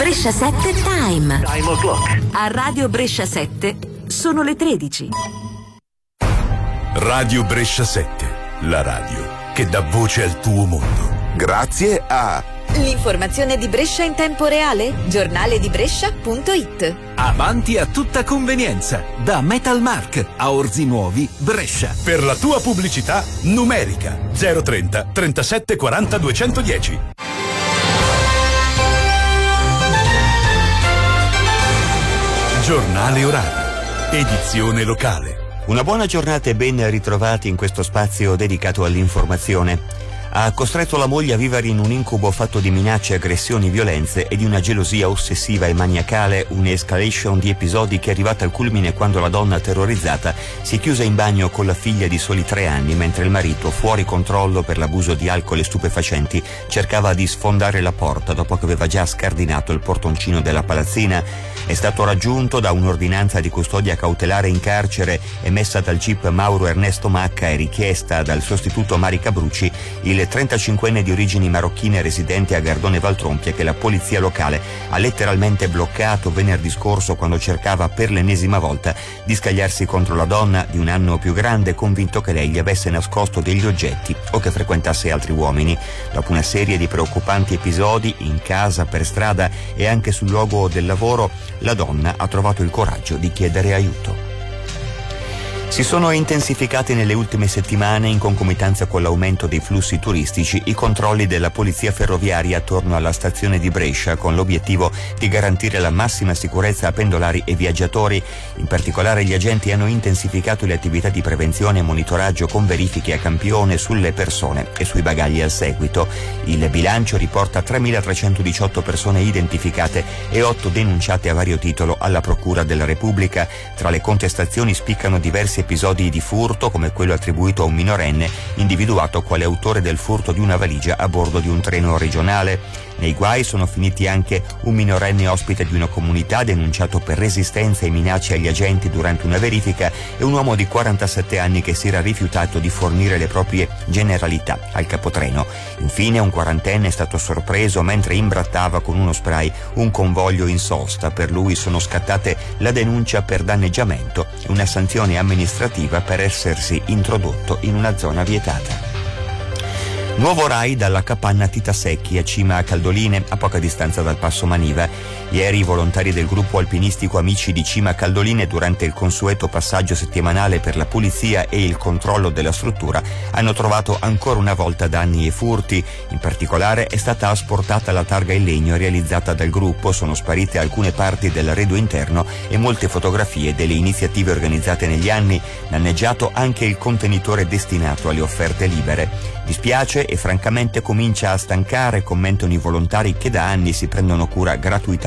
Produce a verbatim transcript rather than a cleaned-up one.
Brescia sette Time. Time o'clock. A Radio Brescia sette sono le tredici. Radio Brescia sette, la radio che dà voce al tuo mondo. Grazie a l'informazione di Brescia in tempo reale, giornale di Brescia punto it. Avanti a tutta convenienza, da Metalmark a Orzi Nuovi, Brescia. Per la tua pubblicità numerica zero trenta trentasette quaranta duecentodieci. Giornale orario, edizione locale. Una buona giornata e ben ritrovati in questo spazio dedicato all'informazione. Ha costretto la moglie a vivere in un incubo fatto di minacce, aggressioni, violenze e di una gelosia ossessiva e maniacale, un'escalation di episodi che è arrivata al culmine quando la donna terrorizzata si chiuse in bagno con la figlia di soli tre anni mentre il marito, fuori controllo per l'abuso di alcol e stupefacenti, cercava di sfondare la porta dopo che aveva già scardinato il portoncino della palazzina. È stato raggiunto da un'ordinanza di custodia cautelare in carcere emessa dal G I P Mauro Ernesto Macca e richiesta dal sostituto Mari Cabrucci il trentacinquenne di origini marocchine residente a Gardone Valtrompia che la polizia locale ha letteralmente bloccato venerdì scorso quando cercava per l'ennesima volta di scagliarsi contro la donna di un anno più grande, convinto che lei gli avesse nascosto degli oggetti o che frequentasse altri uomini. Dopo una serie di preoccupanti episodi in casa, per strada e anche sul luogo del lavoro, la donna ha trovato il coraggio di chiedere aiuto. Si sono intensificati nelle ultime settimane, in concomitanza con l'aumento dei flussi turistici, i controlli della polizia ferroviaria attorno alla stazione di Brescia, con l'obiettivo di garantire la massima sicurezza a pendolari e viaggiatori. In particolare gli agenti hanno intensificato le attività di prevenzione e monitoraggio con verifiche a campione sulle persone e sui bagagli al seguito. Il bilancio riporta tremilatrecentodiciotto persone identificate e otto denunciate a vario titolo alla Procura della Repubblica. Tra le contestazioni spiccano diversi episodi di furto, come quello attribuito a un minorenne individuato quale autore del furto di una valigia a bordo di un treno regionale. Nei guai sono finiti anche un minorenne ospite di una comunità denunciato per resistenza e minacce agli agenti durante una verifica e un uomo di quarantasette anni che si era rifiutato di fornire le proprie generalità al capotreno. Infine un quarantenne è stato sorpreso mentre imbrattava con uno spray un convoglio in sosta. Per lui sono scattate la denuncia per danneggiamento e una sanzione amministrativa per essersi introdotto in una zona vietata. Nuovo raid alla capanna Tita Secchi a Cima Caldoline, a poca distanza dal Passo Maniva. Ieri i volontari del gruppo alpinistico Amici di Cima Caldoline, durante il consueto passaggio settimanale per la pulizia e il controllo della struttura, hanno trovato ancora una volta danni e furti. In particolare è stata asportata la targa in legno realizzata dal gruppo, sono sparite alcune parti dell'arredo interno e molte fotografie delle iniziative organizzate negli anni, danneggiato anche il contenitore destinato alle offerte libere. Dispiace e francamente comincia a stancare, commentano i volontari che da anni si prendono cura gratuitamente